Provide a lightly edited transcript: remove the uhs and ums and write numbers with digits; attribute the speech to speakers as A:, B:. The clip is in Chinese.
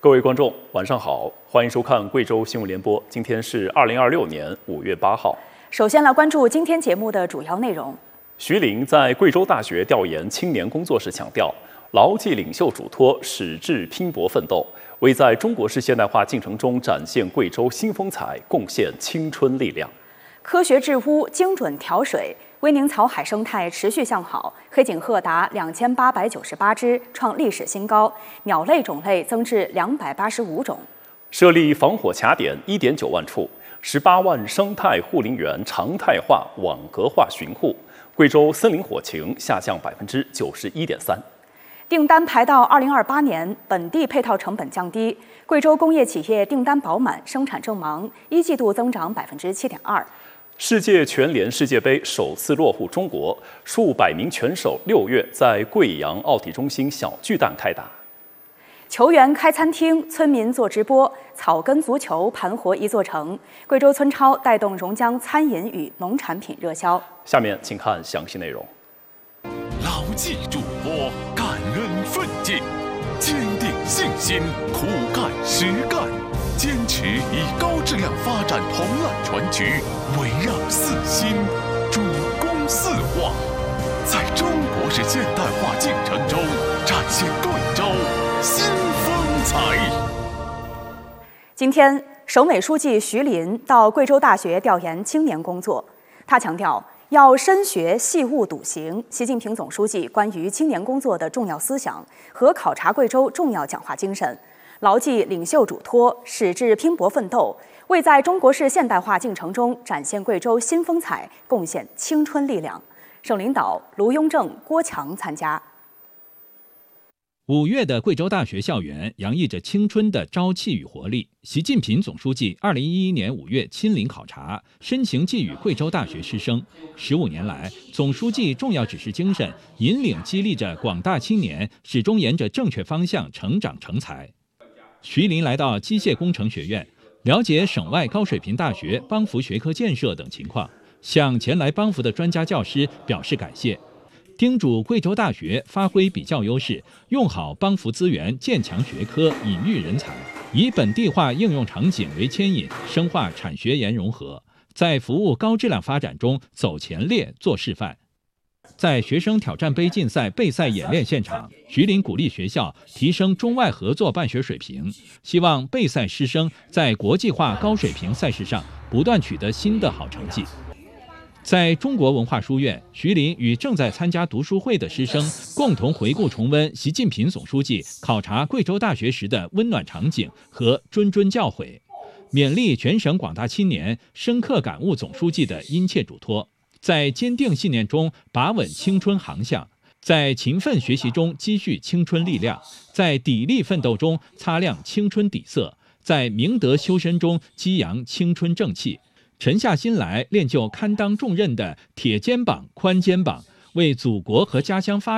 A: 各位观众，晚上好，欢迎收看贵州新闻联播。今天是2026年5月8号。
B: 首先来关注今天节目的主要内容。
A: 徐林在贵州大学调研青年工作时强调，牢记领袖嘱托，矢志拼搏奋斗，为在中国式现代化进程中展现贵州新风采贡献青春力量。
B: 科学治污，精准调水，威宁草海生态持续向好，黑颈鹤达2898只，创历史新高，鸟类种类增至285种。
A: 设立防火卡点1.9万处，18万生态护林员常态化、网格化巡护，贵州森林火情下降91.3%。订
B: 单排到2028年，本地配套成本降低，贵州工业企业订单饱满，生产正忙，1季度增长7.2%。
A: 世界拳联世界杯首次落户中国，数百名拳手6月在贵阳奥体中心小巨蛋开打。
B: 球员开餐厅，村民做直播，草根足球盘活一座城。贵州村超带动榕江餐饮与农产品热销。
A: 下面请看详细内容。
C: 牢记嘱托，感恩奋进，坚定信心，苦干实干。坚持以高质量发展同案全局，围绕四新，主攻四化，在中国式现代化进程中展现贵州新风采。
B: 今天，省委书记徐林到贵州大学调研青年工作，他强调要深学细悟笃行习近平总书记关于青年工作的重要思想和考察贵州重要讲话精神。牢记领袖嘱托，矢志拼搏奋斗，为在中国式现代化进程中展现贵州新风采贡献青春力量。省领导卢雍正、郭强参加。
D: 5月的贵州大学校园洋溢着青春的朝气与活力。习近平总书记2011年5月亲临考察，深情寄语贵州大学师生。15年来，总书记重要指示精神引领激励着广大青年始终沿着正确方向成长成才。徐林来到机械工程学院，了解省外高水平大学帮扶学科建设等情况，向前来帮扶的专家教师表示感谢，叮嘱贵州大学发挥比较优势，用好帮扶资源，建强学科，引育人才，以本地化应用场景为牵引，深化产学研融合，在服务高质量发展中走前列、做示范。在学生挑战杯竞赛备赛演练现场，徐林鼓励学校提升中外合作办学水平，希望备赛师生在国际化高水平赛事上不断取得新的好成绩。在中国文化书院，徐林与正在参加读书会的师生共同回顾重温习近平总书记考察贵州大学时的温暖场景和谆谆教诲，勉励全省广大青年深刻感悟总书记的殷切嘱托，在坚定信念中把稳青春航向，在勤奋学习中积蓄青春力量，在砥砺奋斗中擦亮青春底色，在明德修身中激扬青春正气，沉下心来练就堪当重任的铁肩膀、宽肩膀，为祖国和家乡发展